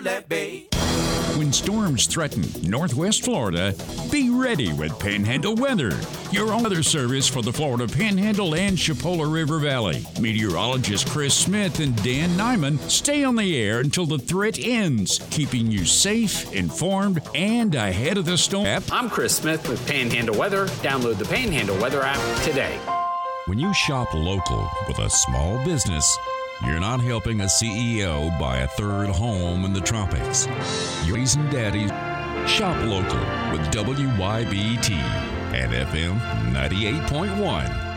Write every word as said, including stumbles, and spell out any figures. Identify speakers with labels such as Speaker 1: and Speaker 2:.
Speaker 1: Chevrolet Bay.
Speaker 2: When storms threaten Northwest Florida, be ready with Panhandle Weather, your own weather service for the Florida Panhandle and Chipola River Valley. Meteorologist Chris Smith and Dan Nyman stay on the air until the threat ends, keeping you safe, informed, and ahead of the storm.
Speaker 3: I'm Chris Smith with Panhandle Weather. Download the Panhandle Weather app today.
Speaker 4: When you shop local with a small business, you're not helping a C E O buy a third home in the tropics. You're raising daddies. Shop local with W Y B T and F M ninety-eight point one.